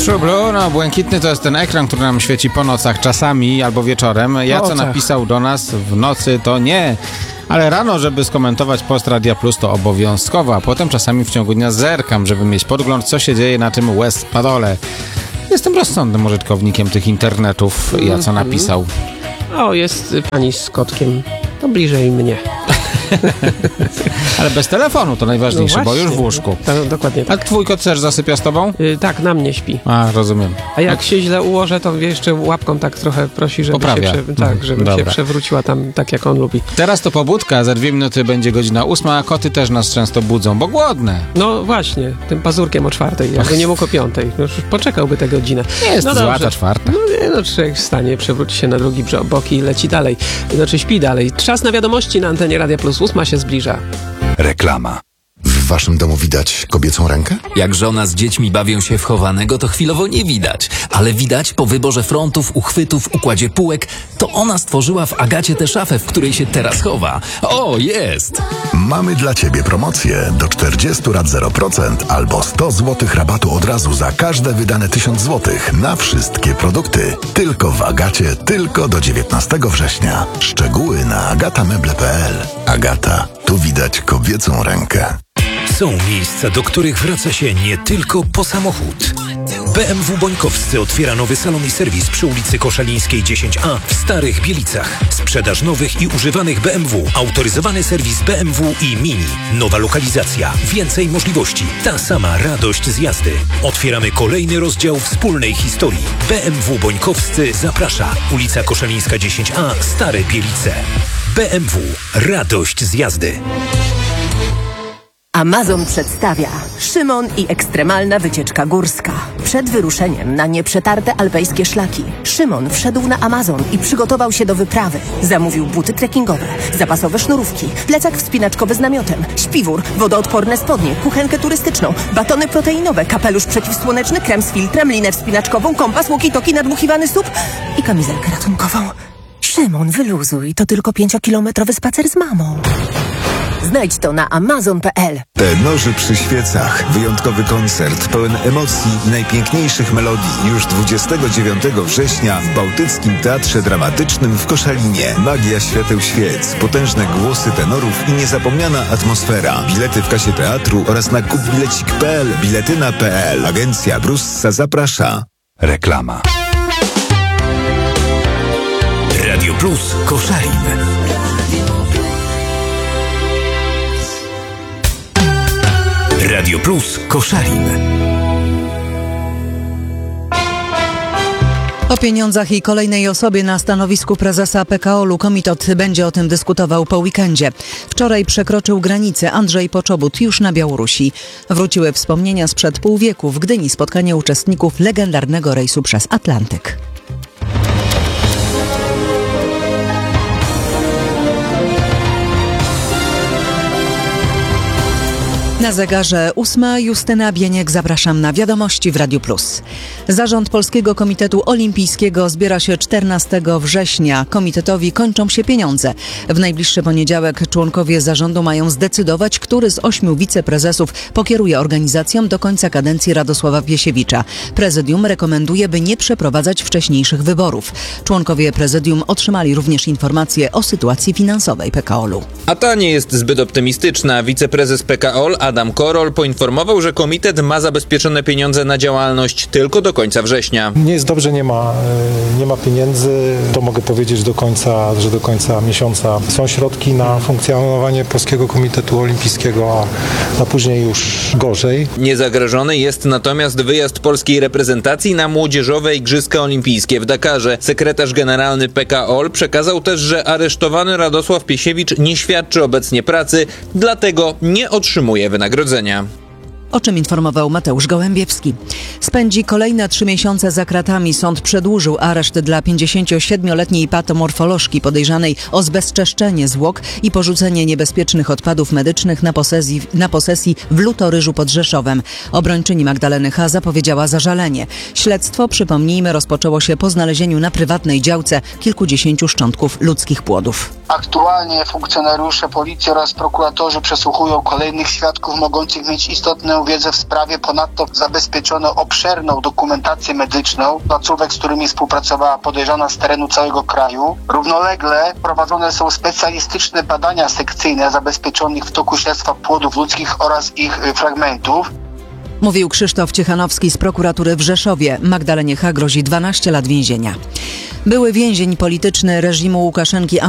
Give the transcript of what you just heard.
True Blue, no błękitny to jest ten ekran, który nam świeci po nocach czasami albo wieczorem. Co napisał do nas w nocy, to nie. Ale rano, żeby skomentować post Radia Plus, to obowiązkowo, a potem czasami w ciągu dnia zerkam, żeby mieć podgląd, co się dzieje na tym Westpadole. Jestem rozsądnym użytkownikiem tych internetów. Co napisał? Jest pani z kotkiem. To bliżej mnie. Ale bez telefonu to najważniejsze, no właśnie, bo już w łóżku. Dokładnie tak. A twój kot też zasypia z tobą? Tak, na mnie śpi. Rozumiem. A jak się źle ułożę, to jeszcze łapką tak trochę prosi, żeby się przewróciła tam tak, jak on lubi. Teraz to pobudka, za 2 minuty będzie godzina 8, a koty też nas często budzą, bo głodne. No właśnie, tym pazurkiem o 4:00, jakby nie mógł o 5:00. Już poczekałby tę godzinę. Jest zła ta 4:00. Człowiek wstanie, przewróci się na drugi bok i leci dalej. Śpi dalej. Czas na wiadomości na antenie Radia Plus. 8 się zbliża. Reklama. W waszym domu widać kobiecą rękę? Jak żona z dziećmi bawią się w chowanego, to chwilowo nie widać. Ale widać po wyborze frontów, uchwytów, układzie półek, to ona stworzyła w Agacie tę szafę, w której się teraz chowa. O, jest! Mamy dla ciebie promocję. Do 40 lat 0% albo 100 zł rabatu od razu za każde wydane 1000 zł na wszystkie produkty. Tylko w Agacie, tylko do 19 września. Szczegóły na agatameble.pl. Agata, tu widać kobiecą rękę. Są miejsca, do których wraca się nie tylko po samochód. BMW Bońkowscy otwiera nowy salon i serwis przy ulicy Koszalińskiej 10A w Starych Bielicach. Sprzedaż nowych i używanych BMW, autoryzowany serwis BMW i Mini. Nowa lokalizacja, więcej możliwości, ta sama radość z jazdy. Otwieramy kolejny rozdział wspólnej historii. BMW Bońkowscy zaprasza. Ulica Koszalińska 10A, Stare Bielice. BMW. Radość z jazdy. Amazon przedstawia Szymon i ekstremalna wycieczka górska. Przed wyruszeniem na nieprzetarte alpejskie szlaki Szymon wszedł na Amazon i przygotował się do wyprawy. Zamówił buty trekkingowe, zapasowe sznurówki, plecak wspinaczkowy z namiotem, śpiwór, wodoodporne spodnie, kuchenkę turystyczną, batony proteinowe, kapelusz przeciwsłoneczny, krem z filtrem, linę wspinaczkową, kompas, walkie-talkie, nadmuchiwany słup i kamizelkę ratunkową. Szymon, wyluzuj, to tylko 5-kilometrowy spacer z mamą. Znajdź to na amazon.pl. Tenorzy przy świecach. Wyjątkowy koncert pełen emocji i najpiękniejszych melodii. Już 29 września w Bałtyckim Teatrze Dramatycznym w Koszalinie. Magia świateł świec, potężne głosy tenorów i niezapomniana atmosfera. Bilety w kasie teatru oraz na kupbilecik.pl, biletyna.pl. Agencja Brussa zaprasza. Reklama. Radio Plus Koszalin. Radio Plus Koszalin. O pieniądzach i kolejnej osobie na stanowisku prezesa PKO-u komitet będzie o tym dyskutował po weekendzie. Wczoraj przekroczył granicę Andrzej Poczobut już na Białorusi. Wróciły wspomnienia sprzed pół wieku w Gdyni spotkanie uczestników legendarnego rejsu przez Atlantyk. Na zegarze 8. Justyna Bieniek, zapraszam na wiadomości w Radiu Plus. Zarząd Polskiego Komitetu Olimpijskiego zbiera się 14 września. Komitetowi kończą się pieniądze. W najbliższy poniedziałek członkowie zarządu mają zdecydować, który z 8 wiceprezesów pokieruje organizacją do końca kadencji Radosława Piesiewicza. Prezydium rekomenduje, by nie przeprowadzać wcześniejszych wyborów. Członkowie prezydium otrzymali również informacje o sytuacji finansowej PKO-u. A ta nie jest zbyt optymistyczna. Wiceprezes PKO Adam Korol poinformował, że komitet ma zabezpieczone pieniądze na działalność tylko do końca września. Nie jest dobrze, nie ma pieniędzy. To mogę powiedzieć że do końca miesiąca są środki na funkcjonowanie Polskiego Komitetu Olimpijskiego, a później już gorzej. Niezagrożony jest natomiast wyjazd polskiej reprezentacji na młodzieżowe Igrzyska Olimpijskie w Dakarze. Sekretarz generalny PKO przekazał też, że aresztowany Radosław Piesiewicz nie świadczy obecnie pracy, dlatego nie otrzymuje wynagrodzenia. O czym informował Mateusz Gołębiewski. Spędzi kolejne 3 miesiące za kratami. Sąd przedłużył areszt dla 57-letniej patomorfolożki podejrzanej o zbezczeszczenie zwłok i porzucenie niebezpiecznych odpadów medycznych na posesji w Lutoryżu pod Rzeszowem. Obrończyni Magdaleny H. zapowiedziała zażalenie. Śledztwo, przypomnijmy, rozpoczęło się po znalezieniu na prywatnej działce kilkudziesięciu szczątków ludzkich płodów. Aktualnie funkcjonariusze policji oraz prokuratorzy przesłuchują kolejnych świadków mogących mieć istotne pewną wiedzę w sprawie. Ponadto zabezpieczono obszerną dokumentację medyczną placówek, z którymi współpracowała podejrzana z terenu całego kraju. Równolegle prowadzone są specjalistyczne badania sekcyjne zabezpieczonych w toku śledztwa płodów ludzkich oraz ich fragmentów. Mówił Krzysztof Ciechanowski z prokuratury w Rzeszowie. Magdalenie H. grozi 12 lat więzienia. Były więzień polityczny reżimu Łukaszenki